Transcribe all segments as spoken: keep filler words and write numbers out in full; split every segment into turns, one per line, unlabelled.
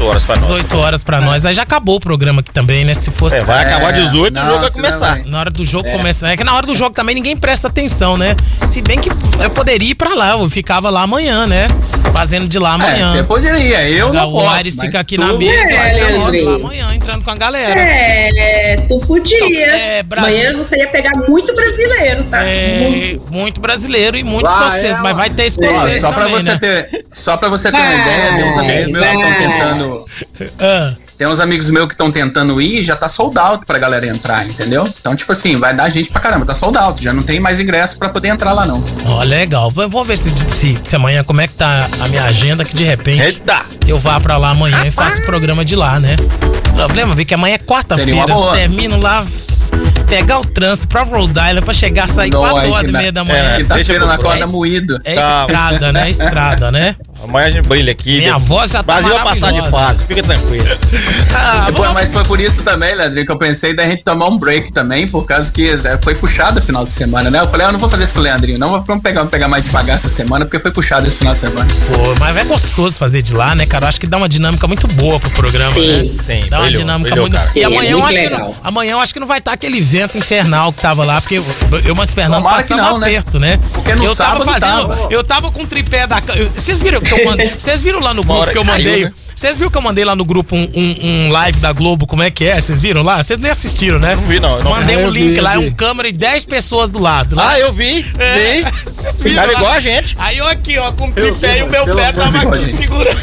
horas pra nós.
dezoito horas pra nós. Aí já acabou o programa aqui também, né? Se fosse.
É, vai acabar dezoito e o jogo vai começar.
Na hora do jogo é. começar. É que na hora do jogo também ninguém presta atenção, né? Se bem que eu poderia ir pra lá, eu ficava lá amanhã, né? Fazendo de lá amanhã.
É, você poderia, eu não posso.
O Aires fica aqui na mesa,
é,
vai logo lá amanhã, entrando com a galera.
É, tu podia. Então, é, Brasil... Amanhã você ia pegar muito brasileiro, tá?
É, muito, muito brasileiro e muito
vai,
escocês,
é,
mas vai ter escocês
só
também,
pra você
né?
ter, só pra você ter uma ideia, tem uns amigos meus que estão tentando...
Ah.
Tem uns amigos meus que estão tentando ir e já tá sold out pra galera entrar, entendeu? Então, tipo assim, vai dar gente pra caramba, tá sold out, já não tem mais ingresso pra poder entrar lá, não.
Ó, oh, legal. Vamos ver se, se, se amanhã, como é que tá a minha agenda, que de repente Eita. eu vá pra lá amanhã e faço o programa de lá, né? O problema é que amanhã é quarta-feira, eu termino lá, pegar o trânsito pra Rhode Island pra chegar, sair quatro horas e meia da manhã.
É, tá esperando na corda moído.
É estrada, né? É estrada, né?
Amanhã a gente brilha aqui.
Minha voz já tá
Brasil vai passar de fase, fica tranquilo.
Ah, Pô, mas foi por isso também, Leandrinho, que eu pensei da gente tomar um break também, por causa que foi puxado o final de semana, né? Eu falei, ah, eu não vou fazer isso com o Leandrinho, não, vamos pegar, vamos pegar mais devagar essa semana, porque foi puxado esse final de semana.
Pô, mas é gostoso fazer de lá, né, cara? Eu acho que dá uma dinâmica muito boa pro programa,
sim,
né?
Sim,
dá uma
brilhou,
dinâmica
brilhou,
muito...
Cara.
E
sim,
amanhã,
é
eu acho que
legal.
não, amanhã eu acho que não vai estar aquele vento infernal que tava lá, porque eu, eu mas Fernando
Tomara
passamos
não,
aperto, né?
né? Porque no
eu tava
sábado
fazendo,
tava.
eu tava com o tripé da... Vocês viram que eu mandei? Vocês viram lá no grupo que eu mandei? Vocês viram que eu mandei lá no grupo um, um, um live da Globo, como é que é? Vocês viram lá? Vocês nem assistiram, né?
Não vi, não. não
Mandei
vi.
um link
vi,
lá,
vi.
um câmera e dez pessoas do lado. Lá.
Ah, eu vi.
É,
vi.
vocês viram
Cara
lá?
igual a gente.
Aí eu aqui, ó, com o tripé
vi,
e o meu
pelo
pé
amor
tava
de
aqui
Deus,
segurando.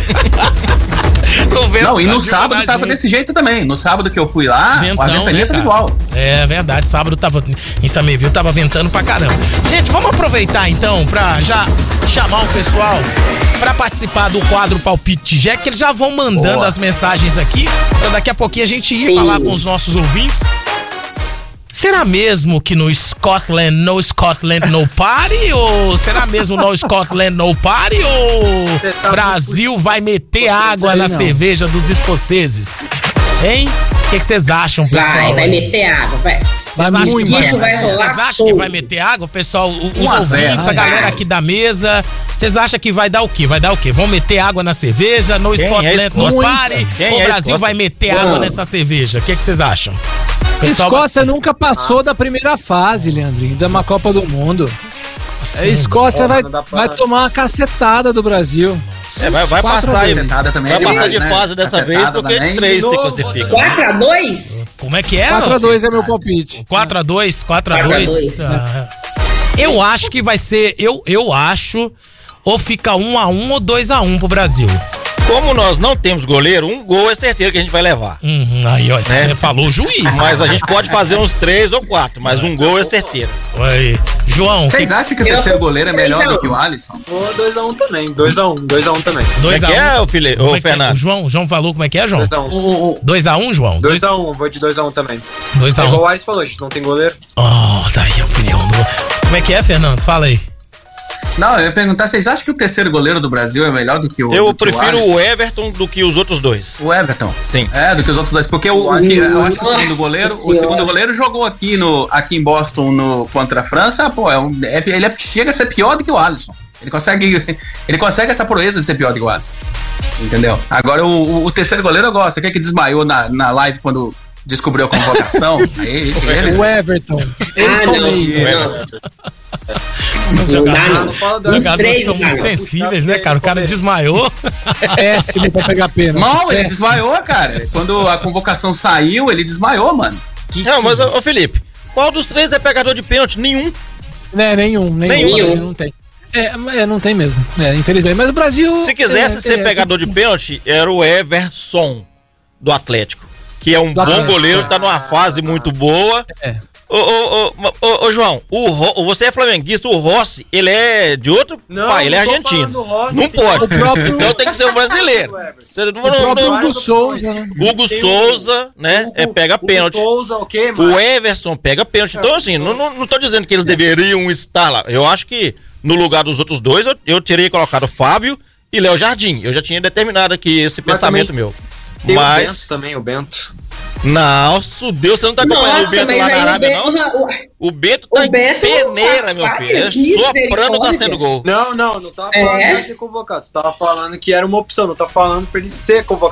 Tô vendo.
Não, e no
tá
sábado
demais,
tava
gente.
desse jeito também. No sábado que eu fui lá,
Ventão,
a ventania
né,
tava
cara?
igual.
É verdade, sábado tava em Sameville, tava ventando pra caramba. Gente, vamos aproveitar então pra já chamar o pessoal pra participar do quadro Palpite Jack, que eles já vão mandando
Boa.
as mensagens aqui, pra daqui a pouquinho a gente ir
Sim.
falar com os nossos ouvintes. Será mesmo que no Scotland, no Scotland, no party? Ou será mesmo no Scotland, no party? Ou
tá
Brasil vai meter água
aí
na
não.
cerveja dos escoceses? Hein? O que vocês acham, pessoal?
Vai, vai meter água, vai.
Vocês
Vai
acham, que
muito,
vai,
isso vai rolar
vocês acham
solto.
que vai meter água, pessoal? O- Os
Um a zero.
ouvintes, a galera aqui da mesa. Vocês acham que vai dar o quê? Vai dar o quê? Vão meter água na cerveja? No
Quem é
Scotland, no
Escócia?
party?
Quem
Ou o
é
Brasil
Escócia?
vai meter água
Não.
nessa cerveja? O que vocês acham? Pessoal,
Escócia nunca passou da primeira fase, Leandrinho, da uma Copa do Mundo. A
sim.
Escócia vai,
não dá pra-
vai tomar uma cacetada do Brasil.
É, vai vai
Quatro
passar, aí,
Cacetada também
vai
é
passar
demais,
de
né?
fase dessa vez,
Cacetada
porque
também.
três se
novo,
classifica.
quatro a dois?
Como é que é?
quatro a dois é meu palpite.
quatro a dois, quatro a
quatro a
dois.
dois.
Ah, eu acho que vai ser, eu, eu acho, ou fica um a um ou dois a um pro Brasil.
Como nós não temos goleiro, um gol é certeza que a gente vai levar.
Uhum, aí, ó,
Né?
falou o juiz.
Mas a gente pode fazer uns três ou quatro, mas um gol é certeiro.
Aí. João,
Vocês
que
acham que o
Eu-
terceiro goleiro é melhor
três a um.
do que o Alisson?
Ou dois a um também. dois a um. dois a um também.
dois
Como é
a
que
um.
é, ô, filho,
Como
ô
é que é?
Fernando?
O João, o João falou como é que é, João?
dois a um.
O, o,
dois a um, João?
dois a um, vou de dois a um também.
dois a
É igual
um.
o Ais falou, a gente não tem goleiro.
Oh, tá aí a opinião do... Como é que é, Fernando? Fala aí.
não, eu ia perguntar, vocês acham que o terceiro goleiro do Brasil é melhor do que o
Eu
do que
prefiro
Alisson?
o Everton do que os outros dois.
O Everton.
Sim.
É, do que os outros dois. Porque o, o que- eu acho que o segundo
Nossa
goleiro, o
Senhora.
segundo goleiro jogou aqui, no, aqui em Boston no, contra a França, pô, é um, é, ele é, chega a ser pior do que o Alisson. Ele consegue, ele consegue essa proeza de ser pior do que o Alisson. Entendeu? Agora o, o, o terceiro goleiro eu gosto. Aquele que desmaiou na, na live quando descobriu a convocação. Aí, ele,
O Everton. Eles
Ah,
estão
não.
aí.
Os
Não dá,
jogadores,
não.
fala
os
do-
Os
jogadores
três,
são muito
cara.
sensíveis, né, cara? O cara desmaiou.
Péssimo pra pegar pênalti.
Não, ele
Péssimo.
desmaiou, cara. Quando a convocação saiu, ele desmaiou, mano.
Que,
Não, mas, ô, ô Felipe, qual dos três é pegador de pênalti? Nenhum.
Né, nenhum, nenhum.
Nenhum.
O Brasil não tem. É, é, não tem mesmo. É, infelizmente. Mas o Brasil.
Se quisesse
é,
ser
é,
pegador de pênalti, era o Everson do Atlético, que é um
Do
bom
Atlético.
goleiro, tá numa fase muito boa.
É.
Ô, ô, ô, ô, ô, João, o Ro- você é flamenguista, o Rossi, ele é de outro
Não,
pai, ele é
não tô
argentino.
falando do Rossi,
Não
tem
pode.
O próprio-
Então tem que ser um brasileiro. Você não-
O próprio
não-
Hugo Souza, né?
Hugo
Tem o-
Souza, né? É, pega
Hugo
pênalti.
Souza, ok,
O
mano.
Everson pega pênalti. Então, assim, não, não, não tô dizendo que eles deveriam estar lá. Eu acho que no lugar dos outros dois, eu, eu teria colocado Fábio e Léo Jardim. Eu já tinha determinado aqui esse
Mas
pensamento
também
meu.
Tem o Bento
Mas.
também, o Bento.
Nossa, Deus, você não tá acompanhando o
Nossa,
Bento
mas
lá na
aí o
Arábia,
Bento,
não?
o-
O Bento tá
o Bento,
em peneira, meu
as
filho. É
falhas,
soprando, tá sendo
misericórdia.
gol.
Não, não, não tava falando
É?
de ser convocado. Você tava falando que era uma opção, não tava falando pra ele ser convocado.